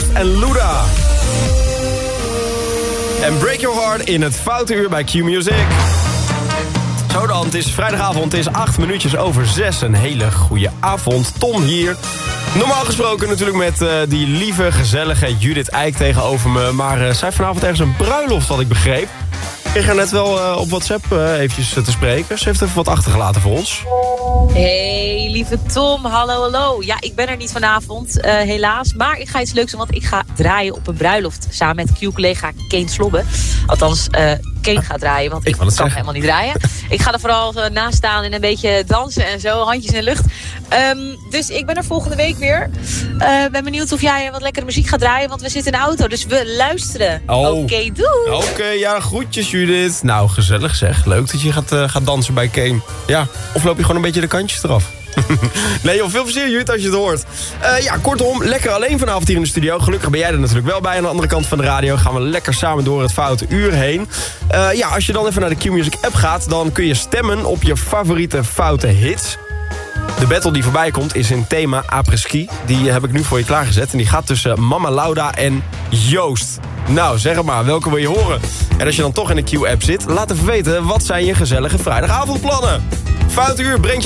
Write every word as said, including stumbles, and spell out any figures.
Joost en Luda. En Break Your Heart in het Foute Uur bij Q-Music. Zo dan, het is vrijdagavond, het is acht minuutjes over zes. Een hele goede avond. Tom hier. Normaal gesproken natuurlijk met uh, die lieve, gezellige Judith Eijk tegenover me. Maar uh, zij vanavond ergens een bruiloft, had ik begreep. Ik kreeg haar net wel uh, op WhatsApp uh, eventjes uh, te spreken. Ze heeft even wat achtergelaten voor ons. Hey, lieve Tom. Hallo, hallo. Ja, ik ben er niet vanavond, uh, helaas. Maar ik ga iets leuks doen, want ik ga draaien op een bruiloft. Samen met Q-collega Kane Slobbe. Althans, uh, Kane gaat draaien, want ik, ik kan zeggen. helemaal niet draaien. Ik ga er vooral uh, naast staan en een beetje dansen en zo. Handjes in de lucht. Um, dus ik ben er volgende week weer. Uh, ben benieuwd of jij wat lekkere muziek gaat draaien, want we zitten in de auto. Dus we luisteren. Oh. Oké, okay, doei. Oké, okay, ja, groetjes Judith. Nou, gezellig zeg. Leuk dat je gaat, uh, gaat dansen bij Kane. Ja, of loop je gewoon een beetje de kantjes eraf? Nee joh, veel plezier Judith als je het hoort. Uh, ja, kortom, lekker alleen vanavond hier in de studio. Gelukkig ben jij er natuurlijk wel bij. Aan de andere kant van de radio gaan we lekker samen door het Foute Uur heen. Uh, ja, als je dan even naar de Q-Music app gaat, dan kun je stemmen op je favoriete foute hits. De battle die voorbij komt is in thema après-ski. Die heb ik nu voor je klaargezet. En die gaat tussen Mama Lauda en Joost. Nou, zeg het maar, welke wil je horen? En als je dan toch in de Q-app zit, laat even weten, wat zijn je gezellige vrijdagavondplannen? Foute Uur brengt je